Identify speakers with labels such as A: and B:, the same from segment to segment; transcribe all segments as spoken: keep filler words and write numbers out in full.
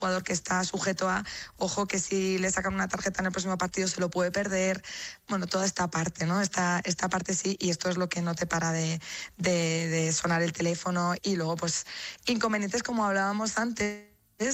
A: jugador que está sujeto a, ojo, que si le sacan una tarjeta en el próximo partido se lo puede perder. Bueno, toda esta parte, ¿no? Esta, esta parte sí, y esto es lo que no te para de, de, de sonar el teléfono. Y luego, pues, inconvenientes como hablábamos antes,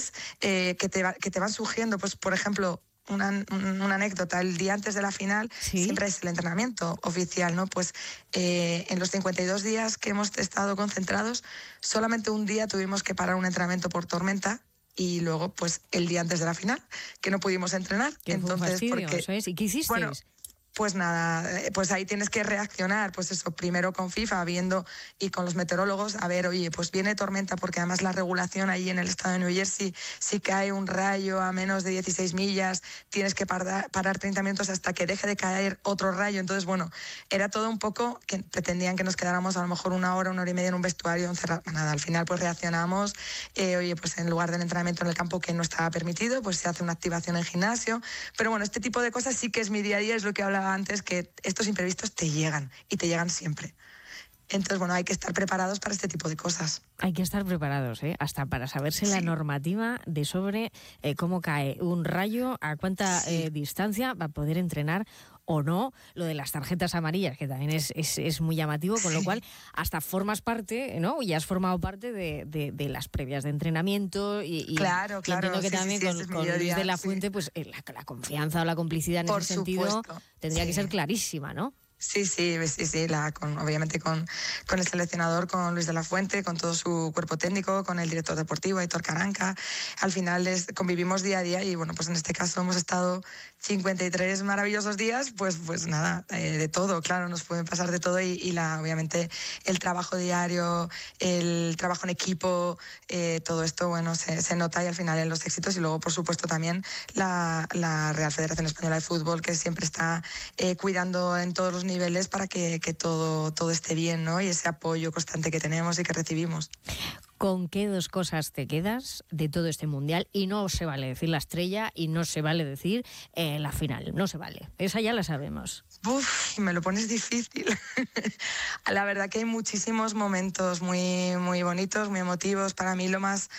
A: eh, que, te va, que te van surgiendo, pues, por ejemplo, Una, una anécdota, el día antes de la final, ¿sí?, siempre es el entrenamiento oficial, ¿no? Pues eh, en los cincuenta y dos días que hemos estado concentrados, solamente un día tuvimos que parar un entrenamiento por tormenta, y luego pues el día antes de la final, que no pudimos entrenar.
B: Que
A: Entonces,
B: fue un fastidio,
A: porque,
B: eso es. ¿Y qué hicisteis?
A: Bueno, pues nada, pues ahí tienes que reaccionar, pues eso, primero con FIFA, viendo, y con los meteorólogos, a ver, oye, pues viene tormenta, porque además la regulación ahí en el estado de New Jersey, si cae un rayo a menos de dieciséis millas, tienes que parar, parar treinta minutos hasta que deje de caer otro rayo. Entonces, bueno, era todo un poco que pretendían que nos quedáramos a lo mejor una hora, una hora y media en un vestuario encerrado. Nada, al final pues reaccionamos, eh, oye, pues en lugar del entrenamiento en el campo que no estaba permitido, pues se hace una activación en gimnasio. Pero bueno, este tipo de cosas sí que es mi día a día, es lo que hablaba antes, que estos imprevistos te llegan, y te llegan siempre. Entonces, bueno, hay que estar preparados para este tipo de cosas.
B: Hay que estar preparados, ¿eh? Hasta para saberse
A: sí.
B: la normativa de sobre eh, cómo cae un rayo, a cuánta sí. eh, distancia va a poder entrenar o no. Lo de las tarjetas amarillas, que también es, es, es muy llamativo, con sí. lo cual hasta formas parte, ¿no? Y has formado parte de, de, de las previas de entrenamiento. Y, y,
A: claro,
B: y
A: claro.
B: entiendo que
A: sí,
B: también
A: sí,
B: con,
A: sí,
B: con Luis
A: día,
B: de la
A: sí.
B: Fuente, pues eh, la, la confianza o la complicidad en
A: Por
B: ese
A: supuesto.
B: sentido tendría sí. que ser clarísima, ¿no?
A: Sí, sí, sí, sí, la, con, obviamente con, con el seleccionador, con Luis de la Fuente, con todo su cuerpo técnico, con el director deportivo, Aitor Caranca. Al final les, convivimos día a día, y bueno, pues en este caso hemos estado cincuenta y tres maravillosos días, pues, pues nada, eh, de todo, claro, nos pueden pasar de todo, y, y la, obviamente el trabajo diario, el trabajo en equipo, eh, todo esto, bueno, se, se nota, y al final en los éxitos. Y luego, por supuesto, también la, la Real Federación Española de Fútbol, que siempre está eh, cuidando en todos los niveles para que, que todo, todo esté bien, ¿no? Y ese apoyo constante que tenemos y que recibimos.
B: ¿Con qué dos cosas te quedas de todo este mundial? Y no se vale decir la estrella, y no se vale decir eh, la final, no se vale. Esa ya la sabemos.
A: Uf, me lo pones difícil. La verdad que hay muchísimos momentos muy, muy bonitos, muy emotivos. Para mí lo más,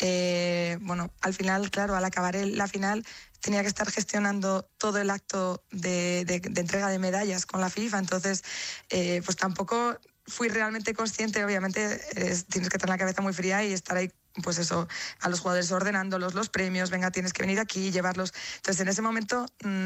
A: eh, bueno, al final, claro, al acabar el, la final, tenía que estar gestionando todo el acto de, de, de entrega de medallas con la FIFA. Entonces, eh, pues tampoco fui realmente consciente. Obviamente eh, tienes que tener la cabeza muy fría y estar ahí, pues eso, a los jugadores ordenándolos los premios, venga, tienes que venir aquí y llevarlos. Entonces, en ese momento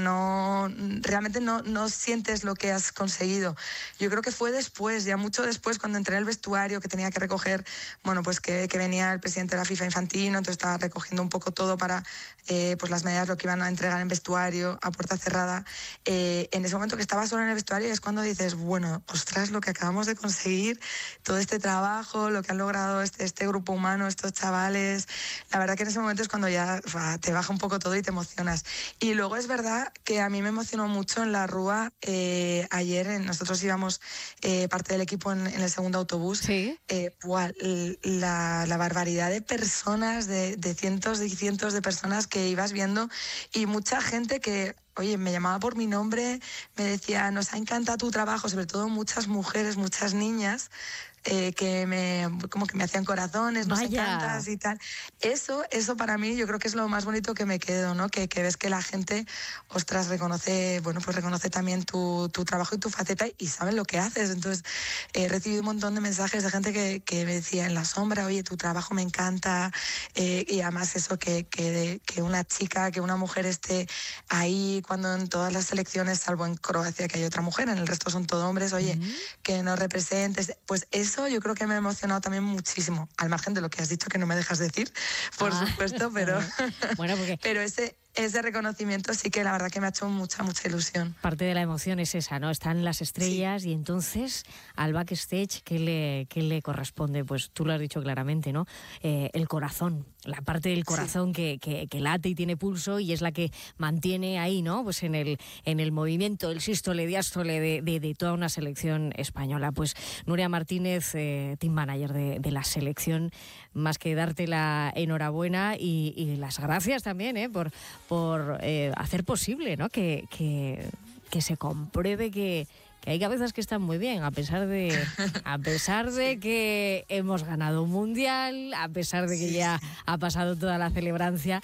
A: no, realmente no, no sientes lo que has conseguido. Yo creo que fue después, ya mucho después, cuando entré en el vestuario, que tenía que recoger, bueno, pues que, que venía el presidente de la FIFA, Infantino, entonces estaba recogiendo un poco todo para eh, pues las medidas, lo que iban a entregar en vestuario, a puerta cerrada. Eh, en ese momento que estaba solo en el vestuario es cuando dices, bueno, ostras, lo que acabamos de conseguir, todo este trabajo, lo que han logrado este, este grupo humano, estos chavales. La verdad que en ese momento es cuando ya o sea, te baja un poco todo y te emocionas. Y luego es verdad que a mí me emocionó mucho en la Rúa. Eh, ayer en, nosotros íbamos eh, parte del equipo en, en el segundo autobús.
B: Sí.
A: Eh, wow, la, la barbaridad de personas, de, de cientos y cientos de personas que ibas viendo, y mucha gente que, oye, me llamaba por mi nombre, me decía, nos ha encantado tu trabajo, sobre todo muchas mujeres, muchas niñas, eh, que me como que me hacían corazones, nos
B: Vaya.
A: encantas y tal. Eso, eso para mí yo creo que es lo más bonito que me quedo, ¿no? Que, que ves que la gente, ostras, reconoce, bueno, pues reconoce también tu, tu trabajo y tu faceta, y saben lo que haces. Entonces, he recibido un montón de mensajes de gente que, que me decía en la sombra, oye, tu trabajo me encanta, eh, y además eso, que, que, que una chica, que una mujer esté ahí cuando en todas las selecciones, salvo en Croacia que hay otra mujer, en el resto son todo hombres, oye, uh-huh. que nos representes, pues eso yo creo que me ha emocionado también muchísimo, al margen de lo que has dicho que no me dejas decir, por ah. supuesto, pero,
B: bueno, porque...
A: pero ese... Ese reconocimiento sí que la verdad que me ha hecho mucha, mucha ilusión.
B: Parte de la emoción es esa, ¿no? Están las estrellas, sí. Y entonces al backstage, ¿qué le, qué le corresponde? Pues tú lo has dicho claramente, ¿no? Eh, el corazón, la parte del corazón, sí. que, que, que late y tiene pulso, y es la que mantiene ahí, ¿no? Pues en el, en el movimiento, el sístole, diástole de, de, de toda una selección española. Pues Nuria Martínez, eh, team manager de, de la selección, más que darte la enhorabuena y, y las gracias también, ¿eh? Por por eh, hacer posible, ¿no? que, que, que se compruebe que, que hay cabezas que están muy bien, a pesar de, a pesar de que hemos ganado un mundial, a pesar de que
A: Sí,
B: ya
A: sí.
B: ha pasado toda la celebrancia,